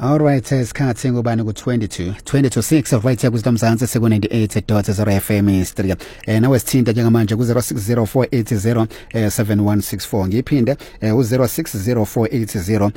Alright, isikhathi ngubani ku-22 6 right here kusinomzansi seku-98.0 FM Studio. Nawe sithinta njengamanje ku-060480 7164 ngiphinde u-060480